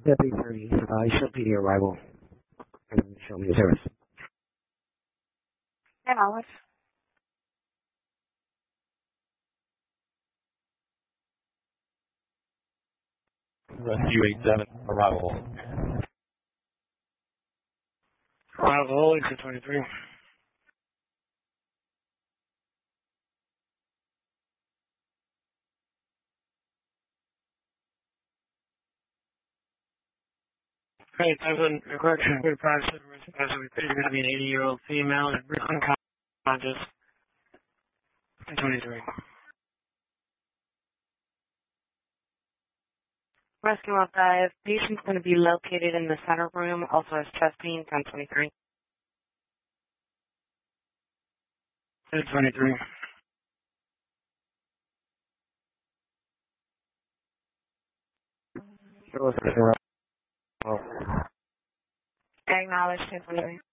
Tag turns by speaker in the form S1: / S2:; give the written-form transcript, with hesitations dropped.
S1: Deputy 30, show PD arrival. And show me the service.
S2: And Alice.
S3: Rescue 87, arrival.
S1: Arrival, exit 23. Okay, Tyson, correction, good price. As we think you're going to be an 80-year-old female and unconscious. 23.
S2: Rescue 15. Patient's going to be located in the center room, also has chest pain, 1023.
S1: 23.
S2: Acknowledged, 1023.